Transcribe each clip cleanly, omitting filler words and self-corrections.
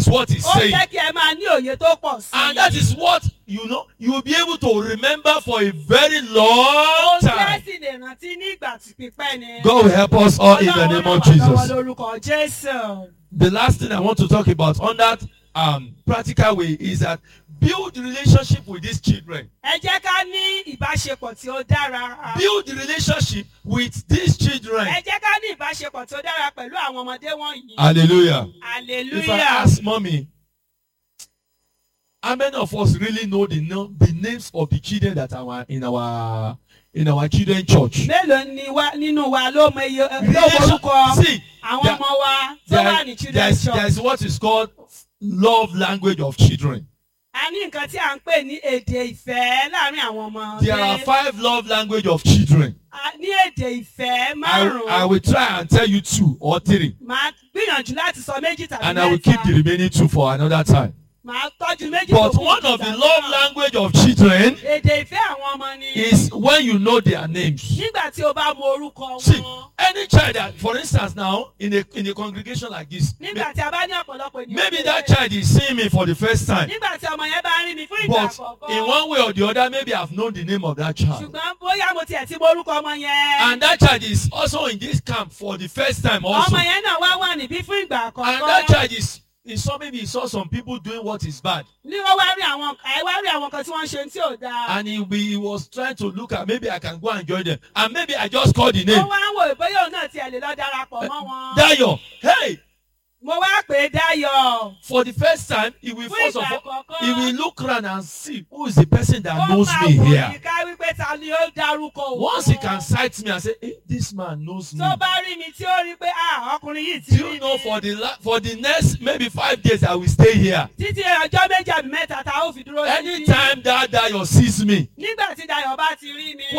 what he's saying. Ó jẹ́ kí ẹ máa ní òye tó pọ̀ sí. And that is what, you will be able to remember for a very long time. Ó jẹ́ sì lè rántí ní ìgbà pípẹ́ ni. God will help us all in the name of Jesus. Lórúkọ Jésù. The last thing I want to talk about on that practical way is that build relationship with these children. Ẹ jẹ́ ká ní ìbáṣepọ̀ tí ó dára. Build the relationship with these children. Ẹ jẹ́ ká ní ìbáṣepọ̀ tí ó dára pẹ̀lú àwọn ọmọdé wọ̀nyí. Hallelujah. Hallelujah. If I ask mommy, how many of us really know the names of the children that are in our children church? Mélòó ni nínú wa ló mọ iye orúkọ àwọn ọmọ wa tó wà ní children church? There is what is called love language of children. A ní nǹkan tí à ń pè ní èdè ìfẹ́ láàrin àwọn ọmọ. There are 5 love language of children. A ní èdè ìfẹ́ márùn-ún. I will try and tell you 2 or 3. Màá gbìyànjú láti sọ méjì tàbí mẹ́ta. And I will keep the remaining 2 for another time. Màá tọ́jú méjì tó kù. But one of the love language of children èdè ìfẹ́ àwọn ọmọ ni. is when you know their names. Nígbà tí o bá mọ orúkọ wọn. See, any child that, for instance now, in a congregation like this, nígbà tí a bá ní ọ̀pọ̀lọpọ̀ ènìyàn. maybe that child is seeing me for the first time. Nígbà tí ọmọ yẹn bá rí mi fún ìgbà But àkọ́kọ́. in one way or the other, maybe I've known the name of that child. Ṣùgbọ́n bóyá mo tiẹ̀ ti mọ orúkọ ọmọ yẹn. And that child is also in this camp for the first time also. Ọmọ yẹn náà wá níbí fún ìgbà àkọ́kọ́. And that child maybe he saw some people doing what is bad. Ní wọ́n wá rí àwọn kan tí wọ́n ṣe tí ò dáa. And he was trying to look at, maybe I can go and join them. And maybe I just called the name. Ó wá ń wò bóyá òun náà tiẹ̀ lè lọ darapọ̀ mọ́ wọn. Dayo, hey! Mo wá pè é Dayo. For the first time, he will Fún ìgbà àkọ́kọ́. he will look around and see who is the person that knows me Ó máa wò here. yíká wípé ta ni ó dárúkọ òun. Once he can sight me and say, hey, this man knows me. Tó bá rí mi tí ó rí pé ọkùnrin yìí ti rí mi. Do you know for the next maybe 5 days I will stay here. Títí ọjọ́ méjì àbí mẹ́ta ta ó fi dúró sí. Anytime that Dayo sees me, Nígbà tí Dayo bá ti rí mi.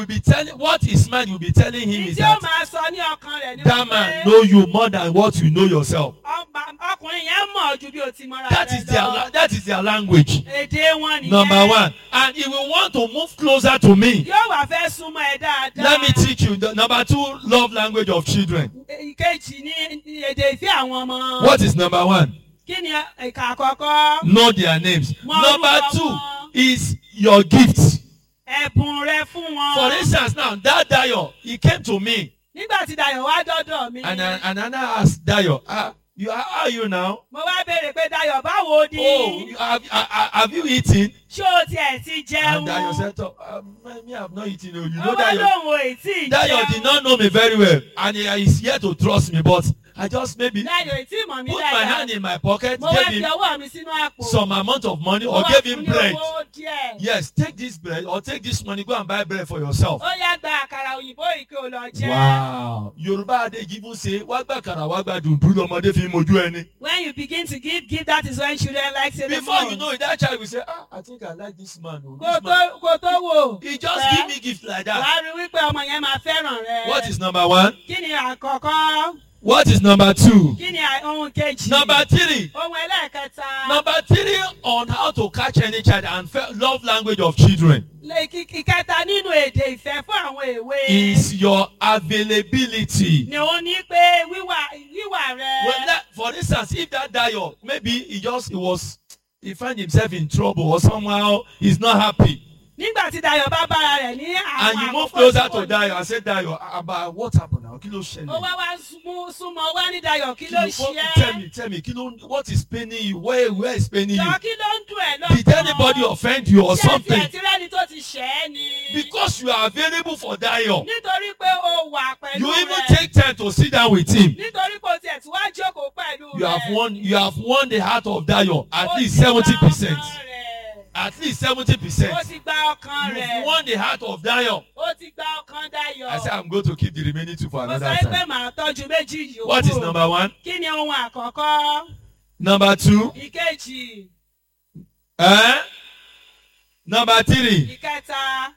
what his mind will be telling him is Ìdí ó that máa sọ ní ọkàn rẹ̀ ní that man know you more than what you know yourself. Ọkùnrin yẹn mọ̀ ju bí o ti mọ́ra That is their language. Èdè wọn nìyẹn. Number 1. And he will want to move closer to me. Yóò wá fẹ́ súnmọ́ ẹ dáadáa. Let me teach you. Number 2, love language of children. Ìkejì ní èdè ìfẹ́ àwọn ọmọ. What is number 1? Kí ni ìka àkọ́kọ́? Know their names. Mọ Number orúkọ 2 wọn. is your gift. Ẹ̀bùn rẹ fún wọn. For instance now, that Dayo, he came to me. Nígbà tí Dayo wá dọ́dọ̀ mi. And I asked Dayo, how are you now? Mo wá béèrè pé Dayo báwo ni? Oh, have you eaten? Ṣé o tiẹ̀ ti jẹun? And Dayo said, me I have not eaten. You know Ọwọ́ Dayo. lòun ò tí ì jẹun. Dayo did not know me very well. And he is here to trust me. But I just maybe Dayo ì tí mọ̀ mí put my hand in my pocket, Mo wá gave fi him ọwọ́ mi sínú àpò. some amount of money Mo or wá gave fún him ní bread. owó díẹ̀. Yes, take this bread or take this money, go and buy bread for yourself. Ó yá gba àkàrà òyìnbó yìí kí o lọ jẹ. Wow. Yorùbá adé even say, wá gbà kàrà wá gbà dùndú lọmọdé fi mojú ẹni. When you begin to give, that is when children like say the Before most. you know it, that child will say, I think I like this man. Oh, Kò this man. tó wò. He just give me gift like that. Wàá rí wípé ọmọ yẹn máa fẹ́ràn rẹ. What is number 1? Kí ni àkọ́kọ́? What is number 2? Kí ni ohun kejì? Number 3. Ohun ẹlẹ́ẹ̀kẹta. Number 3 on how to catch any child and love language of children Ìkẹta nínú èdè ìfẹ́ fún àwọn èwe. is your availability. Ni ó ní pé wíwà rẹ. Well, for instance, if that Dayo, maybe he find himself in trouble or somehow he's not happy. Nígbà tí Dayo bá bára rẹ̀ ní àwọn And you move closer to Dayo and say, Dayo, about what happened now? Kí ló ṣẹlẹ̀? Ó wá súnmọ́ wá ní Dayo kí ló ṣe é? Tell me, what is paining you? Where is paining you? Jọ kí ló ń dùn ẹ́ lọ́kàn? Did anybody offend you or something? Ṣé ti rẹ́ni tó ti ṣẹ̀ ẹ́ ni? Because you are available for Dayo. Nítorí pé o wà pẹ̀lú rẹ̀. You even take time to sit down with him. Nítorí pé o tiẹ̀ tí wá jókòó pẹ̀lú rẹ̀. You have won the heart of Dayo at least 70%. At least 70%. Ó ti gba ọkàn rẹ̀. You've won the heart of Dayo. Ó ti gba ọkàn Dayo. I say I'm going to keep the remaining 2 for another Mo sọ pé time. màá tọ́jú méjì yòókù. What is number 1? Kí ni ohun àkọ́kọ́? Number 2? Ìkejì. Number 3? Ìkẹta.